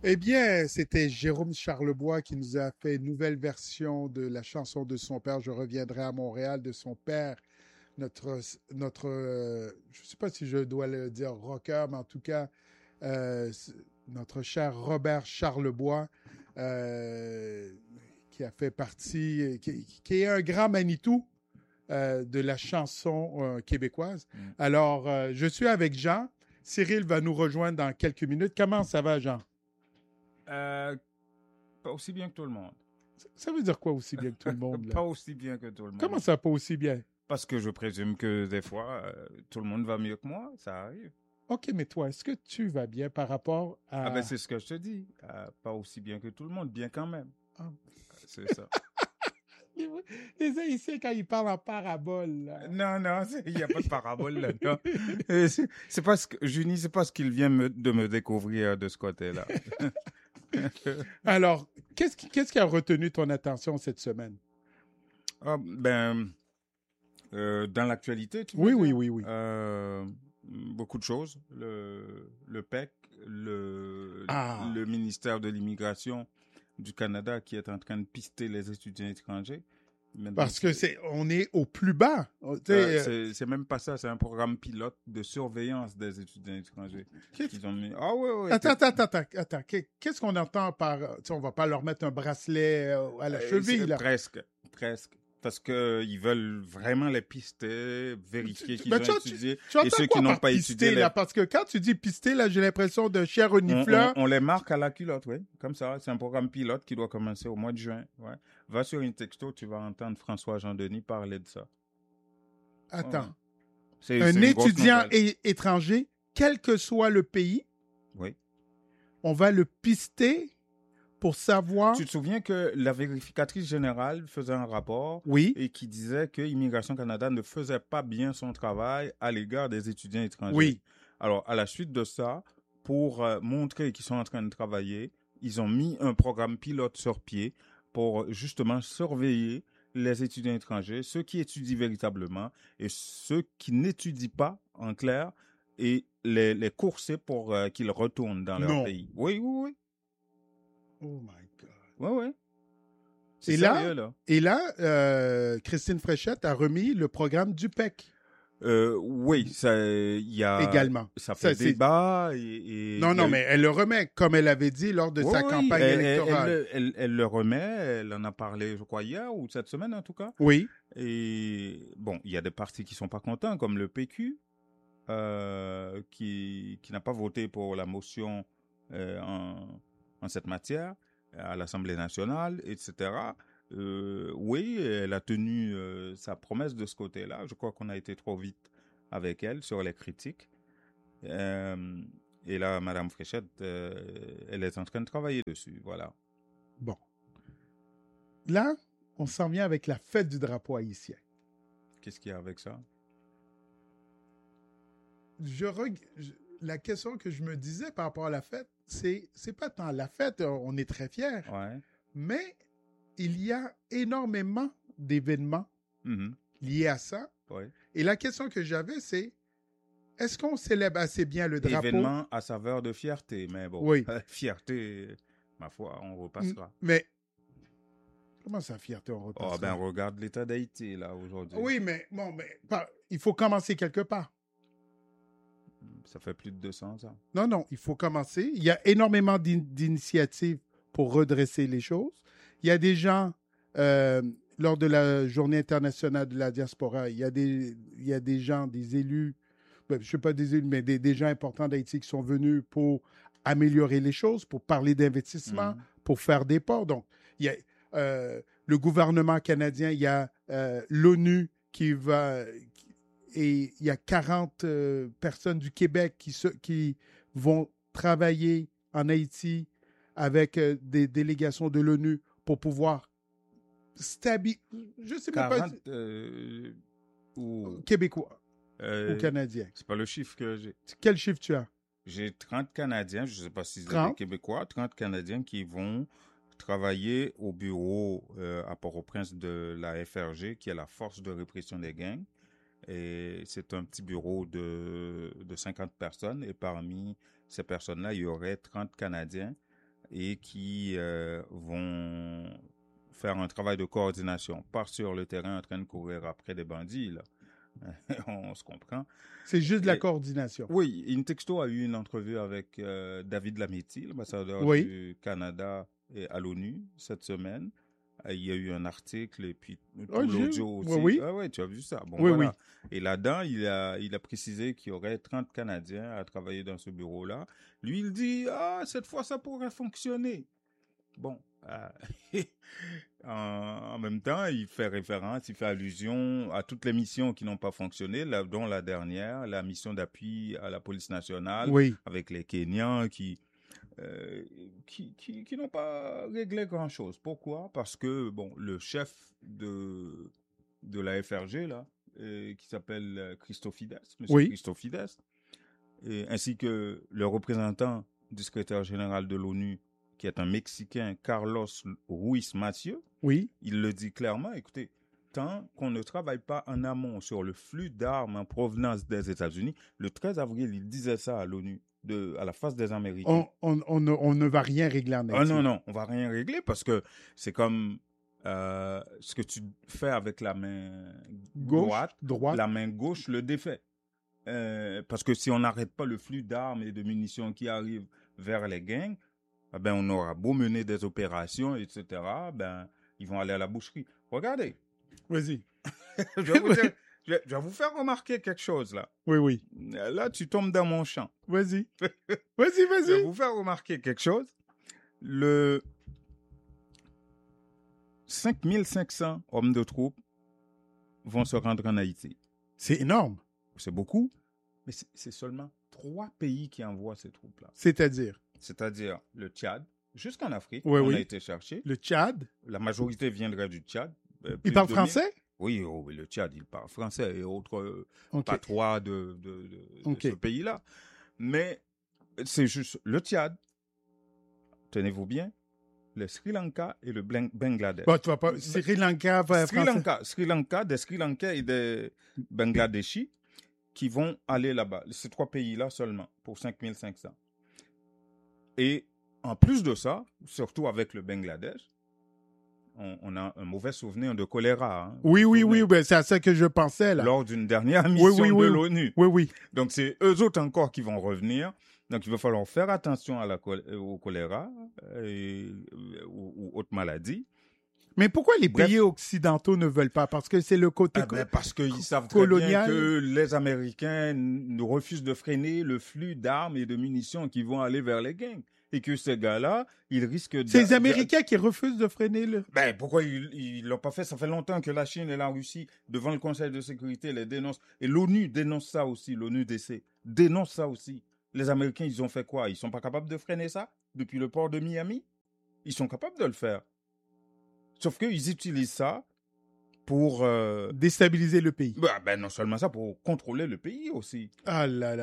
Eh bien, c'était Jérôme Charlebois qui nous a fait une nouvelle version de la chanson de son père. Je reviendrai à Montréal de son père, notre, je ne sais pas si je dois le dire rocker, mais en tout cas, euh, notre cher Robert Charlebois, euh, qui a fait partie, qui est un grand Manitou de la chanson québécoise. Alors, je suis avec Jean. Cyril va nous rejoindre dans quelques minutes. Comment ça va, Jean? Euh, Pas aussi bien que tout le monde. Ça veut dire quoi aussi bien que tout le monde, là? Pas aussi bien que tout le Comment monde. ça, pas aussi bien? Parce que je présume que des fois, tout le monde va mieux que moi, ça arrive. OK, mais toi, est-ce que tu vas bien par rapport Ah ben à... c'est ce que je te dis. Pas aussi bien que tout le monde, bien quand même. Ah, C'est ça. les Haïtiens, quand ils parlent en parabole, là. Non, non, il n'y a pas de parabole là. Non. C'est pas ce que Junie, c'est pas ce qu'il vient de me découvrir de ce côté-là. Alors, qu'est-ce qui a retenu ton attention cette semaine? Ah, ben, dans l'actualité, tu veux Oui, oui, dire? oui, oui. Beaucoup de choses. Le PEC, Ah, le ministère de l'Immigration du Canada qui est en train de pister les étudiants étrangers. Maintenant, parce que on est au plus bas. Tu sais, c'est même pas ça, c'est un programme pilote de surveillance des étudiants étrangers qu'ils ont mis. Ah ouais, ouais. attends. Qu'est-ce qu'on entend par... Tu sais, on va pas leur mettre un bracelet à la cheville, là. Presque, presque. Parce que ils veulent vraiment les pister, vérifier qu'ils Ben, ont étudié. tu Et entends ceux quoi qui n'ont par pas pister, étudié, là? Parce que quand tu dis pister, là, j'ai l'impression de chair renifleur. on les marque à la culotte, oui. Comme ça, c'est un programme pilote qui doit commencer au mois de juin. Ouais. Va sur Intexto, tu vas entendre François Jean-Denis parler de ça. Ouais, ouais. Attends. C'est Un une grosse étudiant nouvelle. étranger, quel que soit le pays, Oui. on va le pister pour savoir... Tu te souviens que la vérificatrice générale faisait un rapport Oui, et qui disait que Immigration Canada ne faisait pas bien son travail à l'égard des étudiants étrangers. oui. Alors, à la suite de ça, pour montrer qu'ils sont en train de travailler, ils ont mis un programme pilote sur pied pour justement surveiller les étudiants étrangers, ceux qui étudient véritablement et ceux qui n'étudient pas, en clair, et les courser pour qu'ils retournent dans leur Non. pays. Oui, oui, oui. Oh my God. Oui, oui. C'est Et sérieux, là. Christine Fréchette a remis le programme du PEC Oui, également. ça Ça, fait c'est... débat Non, il y a non, eu. mais elle le remet, comme elle avait dit lors de Oui, sa oui, campagne électorale. elle le remet, elle en a parlé, je crois, hier ou cette semaine en tout cas. Oui, Et bon, il y a des partis qui sont pas contents, comme le PQ, qui n'a pas voté pour la motion en cette matière à l'Assemblée nationale, etc. Oui, elle a tenu sa promesse de ce côté-là. Je crois qu'on a été trop vite avec elle sur les critiques. Euh, et là, Madame Fréchette, elle est en train de travailler dessus. Voilà. bon. Là, on s'en vient avec la fête du drapeau haïtien. Qu'est-ce qu'il y a avec ça? La question que je me disais par rapport à la fête, c'est pas tant la fête, on est très fiers, Ouais. mais il y a énormément d'événements Mhm. liés à ça. Ouais. Et la question que j'avais, c'est est-ce qu'on célèbre assez bien le drapeau? Événement à saveur de fierté, mais bon, Oui. fierté, ma foi, on repassera. Mais comment ça, fierté, on Oh, repassera? ben, regarde l'état d'Haïti, là, aujourd'hui. Oui, mais bon, il faut commencer quelque part. Ça fait plus de 200 ans. Non, il faut commencer. Il y a énormément d'initiatives pour redresser les choses. Il y a des gens, lors de la Journée internationale de la diaspora, il y a des gens, des élus, je ne sais pas des élus, mais des gens importants d'Haïti qui sont venus pour améliorer les choses, pour parler d'investissement, pour faire des ports. Donc, il y a le gouvernement canadien, il y a l'ONU qui va... Et il y a 40 personnes du Québec qui vont travailler en Haïti avec des délégations de l'ONU pour pouvoir stabiliser, je ne sais même pas, 40 ou Québécois ou euh, Canadiens. c'est pas le chiffre que j'ai. Quel chiffre tu as? J'ai 30 Canadiens, je ne sais pas si c'est des 30? Québécois, 30 Canadiens qui vont travailler au bureau à Port-au-Prince de la FRG, qui est la Force de répression des gangs. Et c'est un petit bureau de 50 personnes. Et parmi ces personnes-là, il y aurait 30 Canadiens et qui vont faire un travail de coordination, pas sur le terrain en train de courir après des bandits, là. On se comprend. C'est juste de la Et- coordination. Oui, Intexto a eu une entrevue avec David Lametti, l'ambassadeur Oui. du Canada à l'ONU cette semaine. Il y a eu un article et puis tout Oh, l'audio oui, aussi. oui. Ah ouais, tu as vu ça. Bon, Oui, voilà. Et là-dedans, il a précisé qu'il y aurait 30 Canadiens à travailler dans ce bureau-là. Lui, il dit, cette fois, ça pourrait fonctionner. Bon, en même temps, il fait référence, il fait allusion à toutes les missions qui n'ont pas fonctionné, dont la dernière, la mission d'appui à la police nationale, Oui. avec les Kenyans qui n'ont pas réglé grand-chose. Pourquoi? Parce que, bon, le chef de la FRG, là, qui s'appelle Christofides, Monsieur Oui. Christofides, ainsi que le représentant du secrétaire général de l'ONU, qui est un Mexicain, Carlos Ruiz Massieu, Oui. il le dit clairement, écoutez, tant qu'on ne travaille pas en amont sur le flux d'armes en provenance des États-Unis, le 13 avril, il disait ça à l'ONU, à la face des Américains. On ne va rien régler en Ah Haïti. non, on va rien régler parce que c'est comme ce que tu fais avec la main droite, la main gauche le défait. Parce que si on n'arrête pas le flux d'armes et de munitions qui arrivent vers les gangs, ben on aura beau mener des opérations, etc., ben ils vont aller à la boucherie. Regardez. Vas-y. je vais vous dire, je vais vous faire remarquer quelque chose là. Oui, oui. Là, tu tombes dans mon champ. Vas-y. Je vais vous faire remarquer quelque chose. Le 5500 hommes de troupes vont se rendre en Haïti. C'est énorme. C'est beaucoup, mais c'est seulement 3 pays qui envoient ces troupes-là. C'est-à-dire le Tchad, jusqu'en Afrique, oui, on oui. a été chercher. Le Tchad. La majorité viendrait du Tchad. Il parle français? Oui, le Tchad, il parle français et autres okay. patois de ce pays-là. Mais c'est juste le Tchad, tenez-vous bien, le Sri Lanka et le Bangladesh. Bon, tu vas pas... Sri Lanka, Sri Lanka, des Sri Lankais et des Bangladeshis qui vont aller là-bas. Ces 3 pays-là seulement, pour 5500. Et en plus de ça, surtout avec le Bangladesh, on a un mauvais souvenir de choléra. Hein, oui, ben, c'est à ça que je pensais, là. Lors d'une dernière mission de l'ONU. Oui. Donc, c'est eux autres encore qui vont revenir. Donc, il va falloir faire attention au choléra ou autres maladies. Mais pourquoi les pays occidentaux ne veulent pas? Parce que c'est le côté parce qu'ils savent très bien que les Américains refusent de freiner le flux d'armes et de munitions qui vont aller vers les gangs. Et que ces gars-là, ils risquent de... C'est les Américains qui refusent de freiner le... Ben, pourquoi ils l'ont pas fait? Ça fait longtemps que la Chine et la Russie, devant le Conseil de sécurité, les dénoncent. Et l'ONU dénonce ça aussi, l'ONU-DC dénonce ça aussi. Les Américains, ils ont fait quoi? Ils sont pas capables de freiner ça depuis le port de Miami? Ils sont capables de le faire. Sauf qu'ils utilisent ça pour... déstabiliser le pays. Ben, non seulement ça, pour contrôler le pays aussi. Ah là.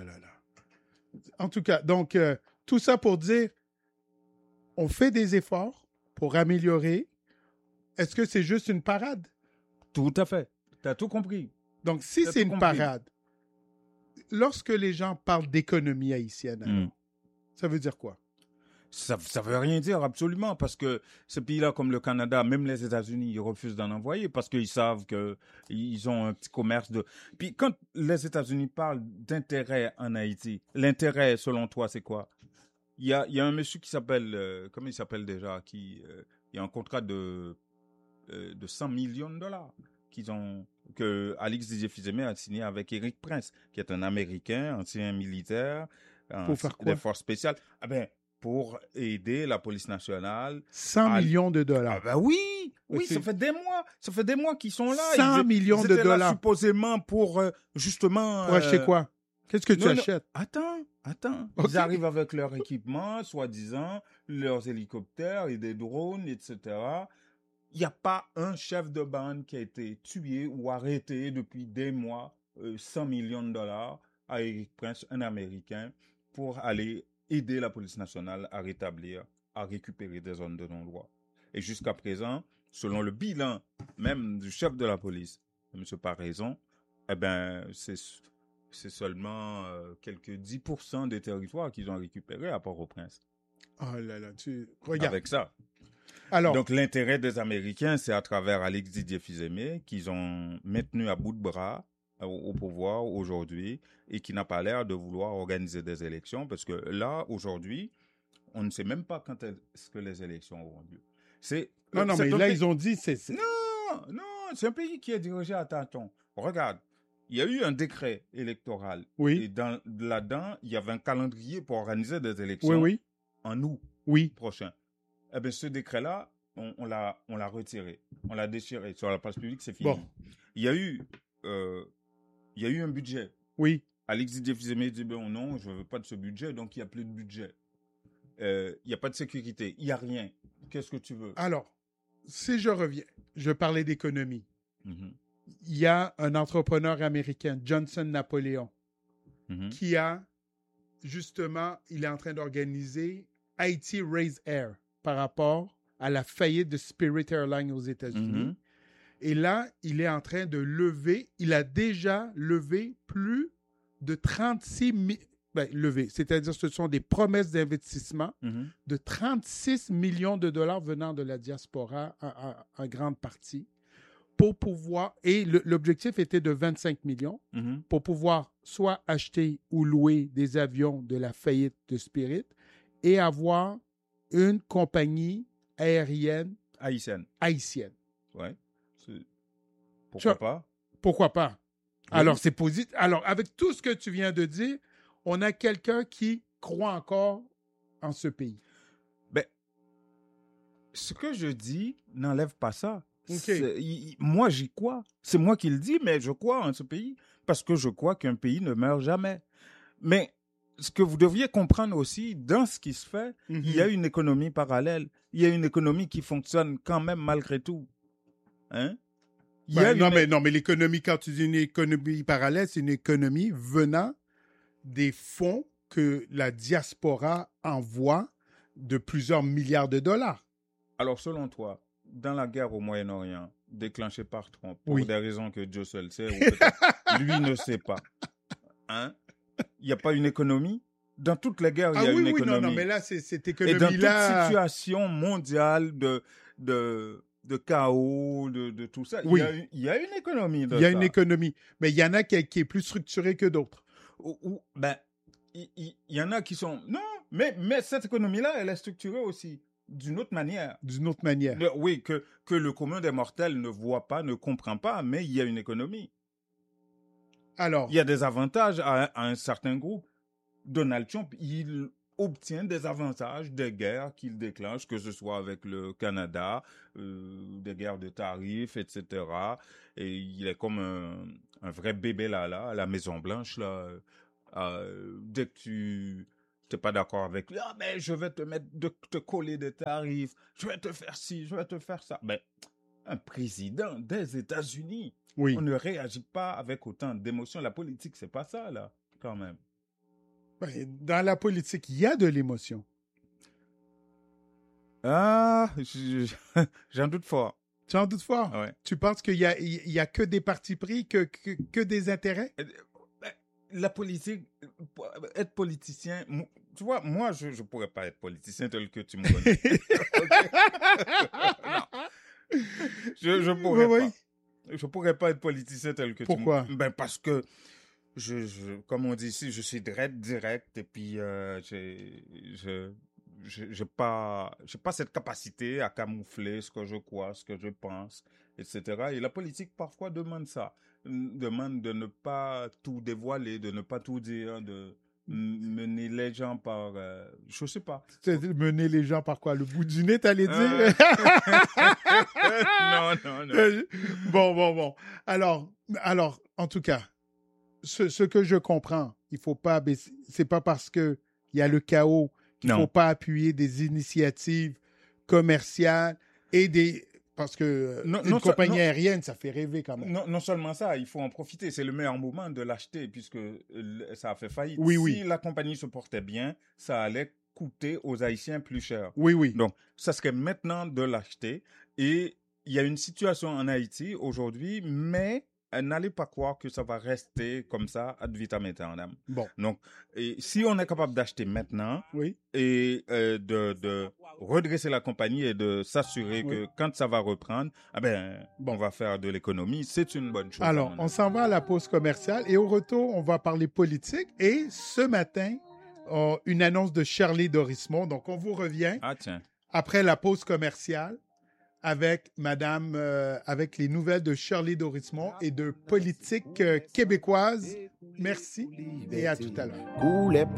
En tout cas, donc, tout ça pour dire, on fait des efforts pour améliorer. Est-ce que c'est juste une parade? Tout à fait. Tu as tout compris. Donc, si c'est une parade, lorsque les gens parlent d'économie haïtienne, alors, ça veut dire quoi? Ça veut rien dire absolument parce que ces pays-là comme le Canada, même les États-Unis, ils refusent d'en envoyer parce qu'ils savent qu'ils ont un petit commerce de... Puis quand les États-Unis parlent d'intérêt en Haïti, l'intérêt selon toi c'est quoi? Il y a un monsieur qui s'appelle, comment il s'appelle déjà, il y a un contrat de 100 millions de dollars que Alix Didier-Fils-Aimé a signé avec Eric Prince, qui est un Américain, ancien militaire, pour faire quoi? Des forces spéciales. Pour aider la police nationale. 100 millions de dollars. Oui, ça fait des mois qu'ils sont là. 100 millions de dollars. Là, supposément pour justement... Pour acheter quoi? Qu'est-ce que tu achètes? Attends. Okay. Ils arrivent avec leur équipement, soi-disant, leurs hélicoptères et des drones, etc. Il n'y a pas un chef de bande qui a été tué ou arrêté depuis des mois, 100 millions de dollars à Eric Prince, un Américain, pour aller aider la police nationale à récupérer des zones de non-droit. Et jusqu'à présent, selon le bilan même du chef de la police, M. Paraison, c'est seulement quelques 10% des territoires qu'ils ont récupérés à Port-au-Prince. Oh là là, regarde. avec ça. Alors, Donc, l'intérêt des Américains, c'est à travers Alex Didier Fils-Aimé qu'ils ont maintenu à bout de bras au pouvoir aujourd'hui et qui n'a pas l'air de vouloir organiser des élections parce que là, aujourd'hui, on ne sait même pas quand est-ce que les élections auront lieu. non, mais là, ils ont dit... Non, c'est un pays qui est dirigé à tâtons. Regarde, il y a eu un décret électoral. Oui. Et là-dedans, il y avait un calendrier pour organiser des élections Oui. en août Oui. prochain. Eh bien, ce décret-là, on l'a retiré. On l'a déchiré. Sur la place publique, c'est fini. Bon. Il y a eu un budget. Oui. Alex Didier Fils-Aimé dit, non, je ne veux pas de ce budget, donc il n'y a plus de budget. Il n'y a pas de sécurité. Il n'y a rien. Qu'est-ce que tu veux? Alors, si je reviens, je parlais d'économie. Mm-hmm. Il y a un entrepreneur américain, Johnson Napoleon, Mm-hmm. qui a, justement, il est en train d'organiser Haiti Raise Air par rapport à la faillite de Spirit Airlines aux États-Unis. Mm-hmm. Et là, il est en train de lever, il a déjà levé plus de 36 000, c'est-à-dire ce sont des promesses d'investissement Mm-hmm. de 36 millions de dollars venant de la diaspora en grande partie pour pouvoir, et l'objectif était de 25 millions, Mm-hmm. pour pouvoir soit acheter ou louer des avions de la faillite de Spirit et avoir une compagnie aérienne haïtienne. Ouais. Pourquoi pas? Pourquoi pas? Oui. Alors, c'est positif. Alors, avec tout ce que tu viens de dire, on a quelqu'un qui croit encore en ce pays. Ben, ce que je dis n'enlève pas ça. Okay. Moi, j'y crois. C'est moi qui le dis, mais je crois en ce pays parce que je crois qu'un pays ne meurt jamais. Mais ce que vous devriez comprendre aussi, dans ce qui se fait, il y a une économie parallèle. Il y a une économie qui fonctionne quand même malgré tout. Hein? Non, mais l'économie, quand tu dis une économie parallèle, c'est une économie venant des fonds que la diaspora envoie de plusieurs milliards de dollars. Alors, selon toi, dans la guerre au Moyen-Orient, déclenchée par Trump, pour des raisons que Dieu seul sait, ou peut-être lui ne sait pas, hein? Il n'y a pas une économie? Dans toutes les guerres, il y a une économie. Non, mais là, cette économie-là... Et dans toute situation mondiale de chaos, de tout ça, il y a une économie de ça. Il y a une économie, mais il y en a qui est plus structurée que d'autres. Il y en a qui sont... Non, mais cette économie-là, elle est structurée aussi d'une autre manière. D'une autre manière. Oui, que le commun des mortels ne voit pas, ne comprend pas, mais il y a une économie. Alors... Il y a des avantages à un certain groupe. Donald Trump, il obtient des avantages des guerres qu'il déclenche, que ce soit avec le Canada, des guerres de tarifs, etc. Et il est comme un vrai bébé là, à la Maison-Blanche, là. Dès que tu n'es pas d'accord avec lui, mais je vais te coller des tarifs, je vais te faire ci, je vais te faire ça. Mais un président des États-Unis, on ne réagit pas avec autant d'émotion. La politique, c'est pas ça, là, quand même. Dans la politique, il y a de l'émotion. Ah, j'en doute fort. Tu en doutes fort? Ouais. Tu penses qu'il y a que des partis pris, que des intérêts? La politique, être politicien, tu vois, moi, je ne pourrais pas être politicien tel que tu me connais. Non. Je pourrais pas. Je pourrais pas être politicien tel que tu me connais. Pourquoi? Parce que comme on dit ici, je suis direct et puis j'ai pas cette capacité à camoufler ce que je crois, ce que je pense, etc. Et la politique parfois demande ça, demande de ne pas tout dévoiler, de ne pas tout dire, de mener les gens par, je sais pas. Mener les gens par quoi? Le bout du nez, t'allais dire? Non. Bon. Alors, en tout cas, ce que je comprends, il faut pas baisser. C'est pas parce que il y a le chaos qu'il faut pas appuyer des initiatives commerciales et parce que une compagnie aérienne, ça fait rêver quand même. Non seulement ça, il faut en profiter. C'est le meilleur moment de l'acheter puisque ça a fait faillite. Oui. Si la compagnie se portait bien, ça allait coûter aux Haïtiens plus cher. Oui. Donc, ça serait maintenant de l'acheter. Et il y a une situation en Haïti aujourd'hui, mais n'allez pas croire que ça va rester comme ça ad vitam aeternam. Bon, Donc, et si on est capable d'acheter maintenant oui. et de redresser la compagnie et de s'assurer Oui. que quand ça va reprendre, on va faire de l'économie, c'est une bonne chose. à Alors, mon on avis. s'en va à la pause commerciale et au retour, on va parler politique. Et ce matin, une annonce de Shirley Dorismont. Donc, on vous revient Ah tiens. après la pause commerciale avec avec les nouvelles de Shirley Dorismont et de politique québécoise. Merci et à tout à l'heure.